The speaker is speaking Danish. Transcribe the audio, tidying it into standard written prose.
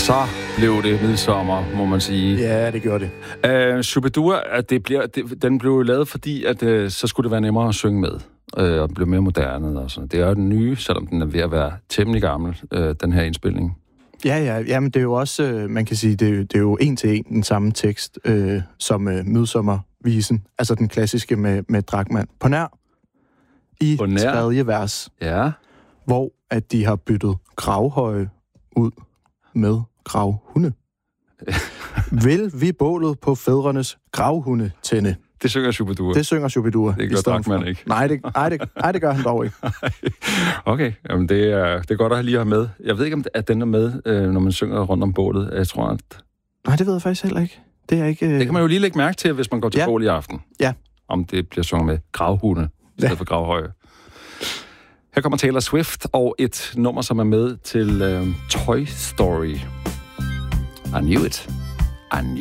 Så blev det midsommer, må man sige. Ja, det gjorde det. Shubidua, den blev lavet, fordi at, så skulle det være nemmere at synge med, og blive mere moderne og sådan. Det er jo den nye, selvom den er ved at være temmelig gammel, den her indspilning. Ja, men det er jo også, man kan sige, det er jo en til en den samme tekst, som Midsommervisen, altså den klassiske med Drachmann. På nær i tredje vers, hvor at de har byttet gravhøje ud med gravhunde. Vil vi bålet på fædrenes gravhunde tænde? Det synger Shubidua. Det synger Shubidua. Det gør Drachmann ikke. Nej, det gør han dog ikke. Okay, jamen det er godt at lige have med. Jeg ved ikke, om at den er med, når man synger rundt om bålet. Jeg tror, at... Nej, det ved jeg faktisk heller ikke. Det er ikke... Det kan man jo lige lægge mærke til, hvis man går til bål i aften. Ja. Om det bliver sunget med gravhunde, i stedet for gravhøje. Her kommer Taylor Swift og et nummer, som er med til Toy Story. I knew it.